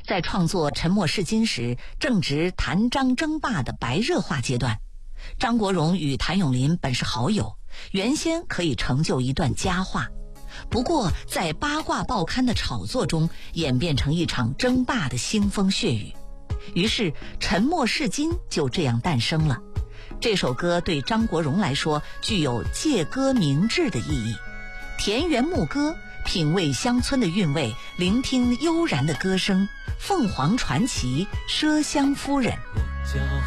在创作《沉默是金》时，正值谭张争霸的白热化阶段。张国荣与谭咏麟本是好友，原先可以成就一段佳话。不过在八卦报刊的炒作中，演变成一场争霸的腥风血雨。于是《沉默是金》就这样诞生了。这首歌对张国荣来说具有借歌明志的意义，田园牧歌，品味乡村的韵味，聆听悠然的歌声，凤凰传奇，麝香夫人。 叫